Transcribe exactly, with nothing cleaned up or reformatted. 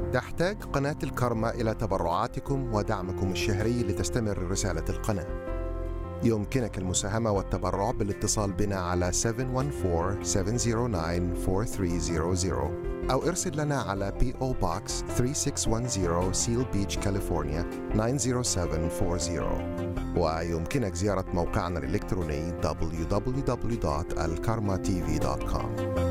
تحتاج قناة الكارما إلى تبرعاتكم ودعمكم الشهري لتستمر رسالة القناة. يمكنك المساهمة والتبرع بالاتصال بنا على سبعة واحد أربعة سبعة صفر تسعة أربعة ثلاثة صفر صفر أو ارسل لنا على بي أو Box ثلاثة ستة واحد صفر سيل بيتش كاليفورنيا تسعة صفر سبعة أربعة. ويمكنك زيارة موقعنا الإلكتروني دبليو دبليو دبليو دوت الكارما تي في دوت كوم.